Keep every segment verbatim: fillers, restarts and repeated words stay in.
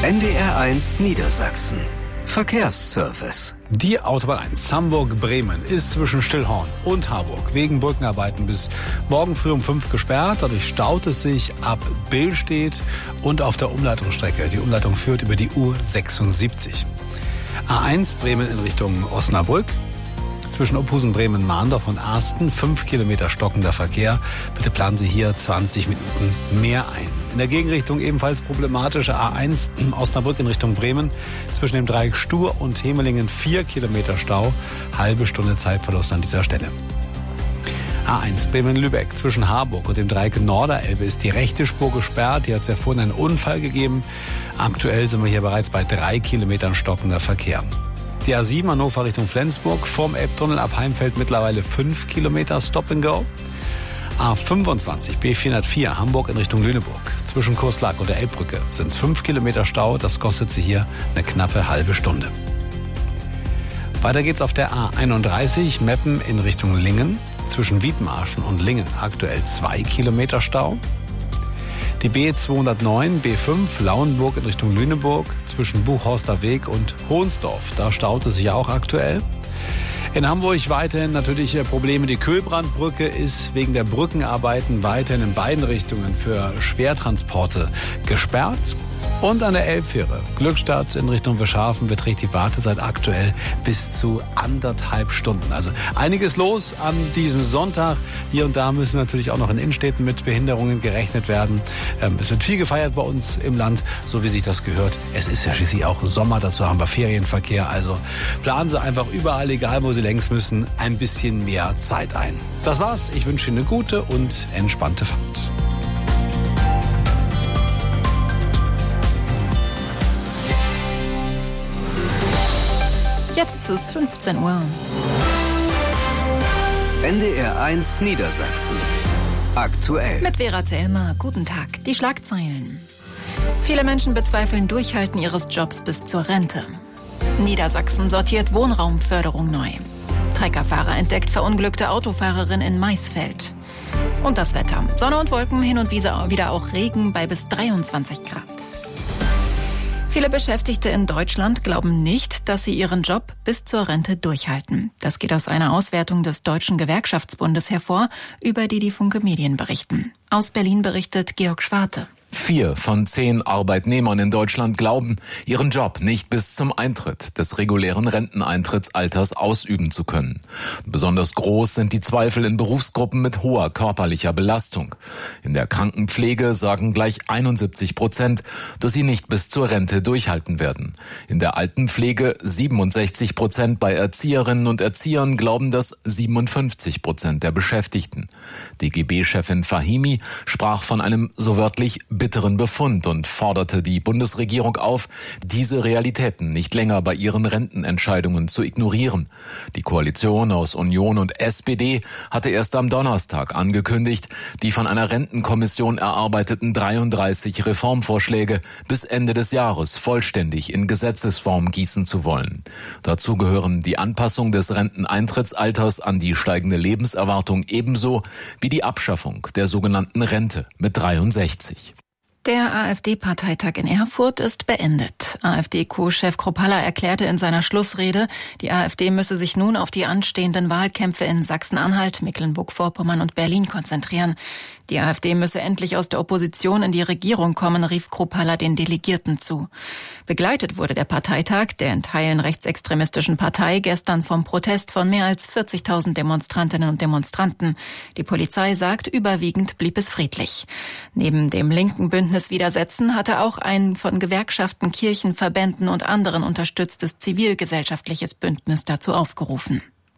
N D R eins Niedersachsen. Verkehrsservice. Die Autobahn eins Hamburg-Bremen ist zwischen Stillhorn und Harburg wegen Brückenarbeiten bis morgen früh um fünf gesperrt. Dadurch staut es sich ab Billstedt und auf der Umleitungsstrecke. Die Umleitung führt über die U sechsundsiebzig. A eins Bremen in Richtung Osnabrück. Zwischen Ophusen, Bremen, Mahndorf und Arsten fünf Kilometer stockender Verkehr. Bitte planen Sie hier zwanzig Minuten mehr ein. In der Gegenrichtung ebenfalls problematische A eins Osnabrück in Richtung Bremen. Zwischen dem Dreieck Stur und Hemelingen vier Kilometer Stau. Halbe Stunde Zeitverlust an dieser Stelle. A eins Bremen-Lübeck zwischen Harburg und dem Dreieck Norderelbe ist die rechte Spur gesperrt. Hier hat es ja vorhin einen Unfall gegeben. Aktuell sind wir hier bereits bei drei Kilometern stockender Verkehr. Die A sieben Hannover Richtung Flensburg, vorm Elbtunnel ab Heimfeld mittlerweile fünf Kilometer Stop and Go. A fünfundzwanzig B vierhundertvier Hamburg in Richtung Lüneburg. Zwischen Kurslack und der Elbbrücke sind es fünf Kilometer Stau. Das kostet Sie hier eine knappe halbe Stunde. Weiter geht's auf der A einunddreißig Meppen in Richtung Lingen. Zwischen Wiedmarschen und Lingen aktuell zwei Kilometer Stau. Die B zweihundertneun B fünf Lauenburg in Richtung Lüneburg zwischen Buchhorster Weg und Hohnsdorf. Da staut es sich auch aktuell. In Hamburg weiterhin natürlich Probleme. Die Kühlbrandbrücke ist wegen der Brückenarbeiten weiterhin in beiden Richtungen für Schwertransporte gesperrt. Und an der Elbfähre Glückstadt in Richtung Wischhafen beträgt die Wartezeit aktuell bis zu anderthalb Stunden. Also einiges los an diesem Sonntag. Hier und da müssen natürlich auch noch in Innenstädten mit Behinderungen gerechnet werden. Es wird viel gefeiert bei uns im Land, so wie sich das gehört. Es ist ja schließlich auch Sommer, dazu haben wir Ferienverkehr. Also planen Sie einfach überall, egal wo Sie längs müssen, ein bisschen mehr Zeit ein. Das war's. Ich wünsche Ihnen eine gute und entspannte Fahrt. Jetzt ist es fünfzehn Uhr. N D R eins Niedersachsen. Aktuell. Mit Vera Zellmer. Guten Tag. Die Schlagzeilen. Viele Menschen bezweifeln Durchhalten ihres Jobs bis zur Rente. Niedersachsen sortiert Wohnraumförderung neu. Treckerfahrer entdeckt verunglückte Autofahrerin in Maisfeld. Und das Wetter. Sonne und Wolken, hin und wieder auch Regen bei bis dreiundzwanzig Grad. Viele Beschäftigte in Deutschland glauben nicht, dass sie ihren Job bis zur Rente durchhalten. Das geht aus einer Auswertung des Deutschen Gewerkschaftsbundes hervor, über die die Funke Medien berichten. Aus Berlin berichtet Georg Schwarte. Vier von zehn Arbeitnehmern in Deutschland glauben, ihren Job nicht bis zum Eintritt des regulären Renteneintrittsalters ausüben zu können. Besonders groß sind die Zweifel in Berufsgruppen mit hoher körperlicher Belastung. In der Krankenpflege sagen gleich einundsiebzig Prozent, dass sie nicht bis zur Rente durchhalten werden. In der Altenpflege siebenundsechzig Prozent, bei Erzieherinnen und Erziehern glauben das siebenundfünfzig Prozent der Beschäftigten. D G B-Chefin Fahimi sprach von einem so wörtlich bitteren Befund und forderte die Bundesregierung auf, diese Realitäten nicht länger bei ihren Rentenentscheidungen zu ignorieren. Die Koalition aus Union und S P D hatte erst am Donnerstag angekündigt, die von einer Rentenkommission erarbeiteten dreiunddreißig Reformvorschläge bis Ende des Jahres vollständig in Gesetzesform gießen zu wollen. Dazu gehören die Anpassung des Renteneintrittsalters an die steigende Lebenserwartung ebenso wie die Abschaffung der sogenannten Rente mit dreiundsechzig. Der AfD-Parteitag in Erfurt ist beendet. AfD-Co-Chef Kropalla erklärte in seiner Schlussrede, die AfD müsse sich nun auf die anstehenden Wahlkämpfe in Sachsen-Anhalt, Mecklenburg-Vorpommern und Berlin konzentrieren. Die AfD müsse endlich aus der Opposition in die Regierung kommen, rief Kropalla den Delegierten zu. Begleitet wurde der Parteitag der in Teilen rechtsextremistischen Partei gestern vom Protest von mehr als vierzigtausend Demonstrantinnen und Demonstranten. Die Polizei sagt, überwiegend blieb es friedlich. Neben dem linken Bündnis Widersetzen hatte auch ein von Gewerkschaften, Kirchen, Verbänden und anderen unterstütztes zivilgesellschaftliches Bündnis dazu aufgerufen.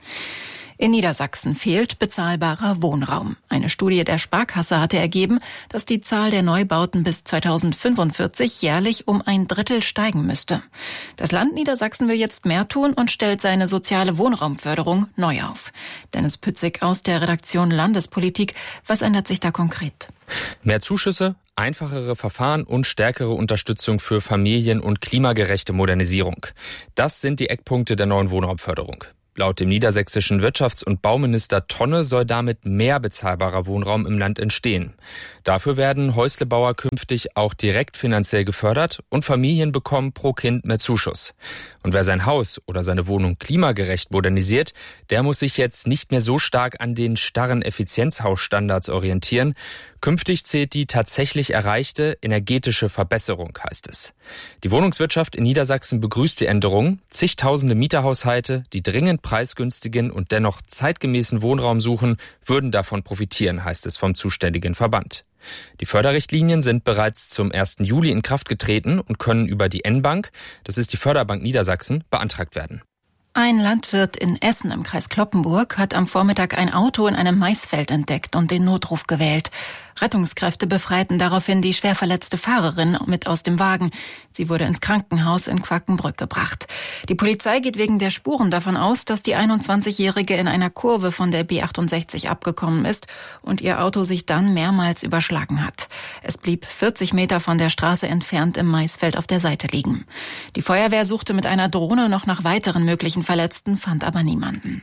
In Niedersachsen fehlt bezahlbarer Wohnraum. Eine Studie der Sparkasse hatte ergeben, dass die Zahl der Neubauten bis zweitausendfünfundvierzig jährlich um ein Drittel steigen müsste. Das Land Niedersachsen will jetzt mehr tun und stellt seine soziale Wohnraumförderung neu auf. Dennis Pützig aus der Redaktion Landespolitik. Was ändert sich da konkret? Mehr Zuschüsse, einfachere Verfahren und stärkere Unterstützung für Familien- und klimagerechte Modernisierung. Das sind die Eckpunkte der neuen Wohnraumförderung. Laut dem niedersächsischen Wirtschafts- und Bauminister Tonne soll damit mehr bezahlbarer Wohnraum im Land entstehen. Dafür werden Häuslebauer künftig auch direkt finanziell gefördert und Familien bekommen pro Kind mehr Zuschuss. Und wer sein Haus oder seine Wohnung klimagerecht modernisiert, der muss sich jetzt nicht mehr so stark an den starren Effizienzhausstandards orientieren. Künftig zählt die tatsächlich erreichte energetische Verbesserung, heißt es. Die Wohnungswirtschaft in Niedersachsen begrüßt die Änderung. Zigtausende Mieterhaushalte, die dringend preisgünstigen und dennoch zeitgemäßen Wohnraum suchen, würden davon profitieren, heißt es vom zuständigen Verband. Die Förderrichtlinien sind bereits zum ersten Juli in Kraft getreten und können über die N-Bank, das ist die Förderbank Niedersachsen, beantragt werden. Ein Landwirt in Essen im Kreis Cloppenburg hat am Vormittag ein Auto in einem Maisfeld entdeckt und den Notruf gewählt. Rettungskräfte befreiten daraufhin die schwer verletzte Fahrerin mit aus dem Wagen. Sie wurde ins Krankenhaus in Quakenbrück gebracht. Die Polizei geht wegen der Spuren davon aus, dass die einundzwanzigjährige in einer Kurve von der B achtundsechzig abgekommen ist und ihr Auto sich dann mehrmals überschlagen hat. Es blieb vierzig Meter von der Straße entfernt im Maisfeld auf der Seite liegen. Die Feuerwehr suchte mit einer Drohne noch nach weiteren möglichen Verletzten, fand aber niemanden.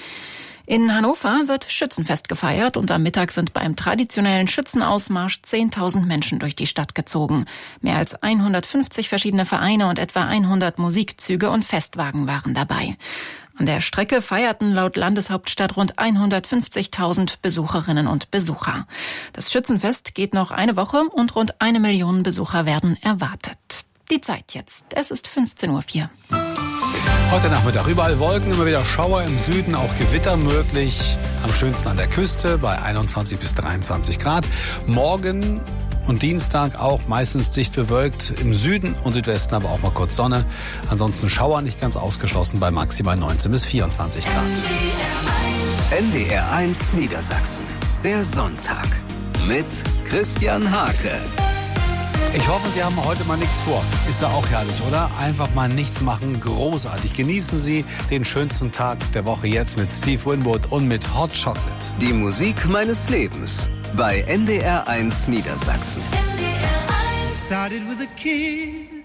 In Hannover wird Schützenfest gefeiert und am Mittag sind beim traditionellen Schützenausmarsch zehntausend Menschen durch die Stadt gezogen. Mehr als hundertfünfzig verschiedene Vereine und etwa hundert Musikzüge und Festwagen waren dabei. An der Strecke feierten laut Landeshauptstadt rund hundertfünfzigtausend Besucherinnen und Besucher. Das Schützenfest geht noch eine Woche und rund eine Million Besucher werden erwartet. Die Zeit jetzt. Es ist fünfzehn Uhr vier. Heute Nachmittag überall Wolken, immer wieder Schauer im Süden, auch Gewitter möglich. Am schönsten an der Küste bei einundzwanzig bis dreiundzwanzig Grad. Morgen und Dienstag auch meistens dicht bewölkt. Im Süden und Südwesten aber auch mal kurz Sonne. Ansonsten Schauer nicht ganz ausgeschlossen bei maximal neunzehn bis vierundzwanzig Grad. N D R eins Niedersachsen. Der Sonntag mit Christian Hake. Ich hoffe, Sie haben heute mal nichts vor. Ist ja auch herrlich, oder? Einfach mal nichts machen, großartig. Genießen Sie den schönsten Tag der Woche jetzt mit Steve Winwood und mit Hot Chocolate. Die Musik meines Lebens bei N D R eins Niedersachsen. Started with a kiss.